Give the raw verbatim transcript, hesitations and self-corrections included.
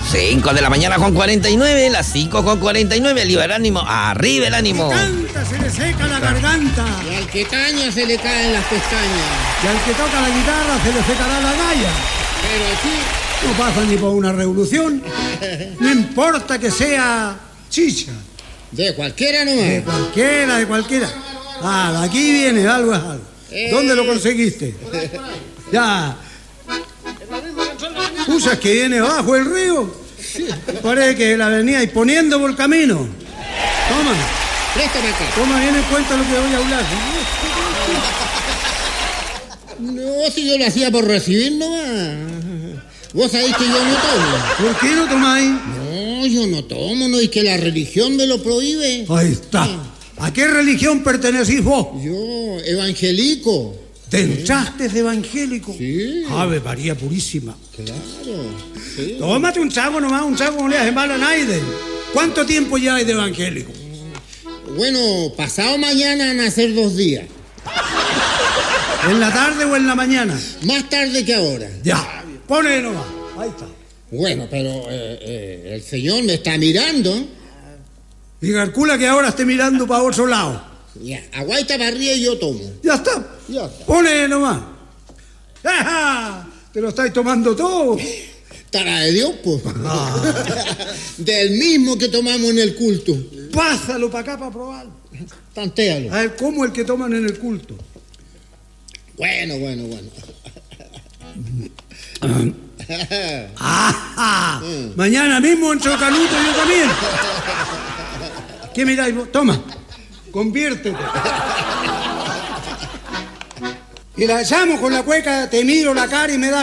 cinco de la mañana con cuarenta y nueve, las cinco con cuarenta y nueve, arriba el ánimo, arriba el ánimo. Canta, se le seca la garganta. Y al que caña se le caen las pestañas. Y al que toca la guitarra se le secará la galla. Pero aquí No pasa ni por una revolución. No importa que sea chicha. de cualquiera nomás. De cualquiera, de cualquiera. Ah, de aquí viene, algo es algo. ¿Dónde lo conseguiste? Ya. ¿Usas que viene bajo el río? Parece que la venía y poniendo por el camino. Toma, Préstame acá. toma bien en cuenta lo que voy a hablar. No, si yo lo hacía por recibir nomás. Vos sabés que yo no tomo. ¿Por qué no tomáis? No, yo no tomo, no, y que la religión me lo prohíbe. Ahí está. ¿A qué religión pertenecís vos? Yo, evangélico. ¿Te entraste de evangélico? Sí. Ave María Purísima. Claro. Sí. Tómate un trago nomás, un trago no le hace mal a nadie. ¿Cuánto tiempo ya hay de evangélico? Bueno, pasado mañana van a ser dos días. ¿En la tarde o en la mañana? Más tarde que ahora. Ya, pone nomás. Ahí está. Bueno, pero eh, eh, el señor me está mirando. Y calcula que ahora esté mirando para otro lado. Ya, aguaita para arriba y yo tomo. Ya está. Ya está. Pone nomás. ¡Ajá! Te lo estáis tomando todo. Tara de Dios, pues. Del mismo que tomamos en el culto. Pásalo para acá para probar. Tantéalo. A ver, ¿cómo el que toman en el culto? Bueno, bueno, bueno. ¡Ajá! Mañana mismo entro Canuto yo también. ¿Qué miráis vos? Toma, conviértete. Y la llamo con la cueca, te miro la cara y me da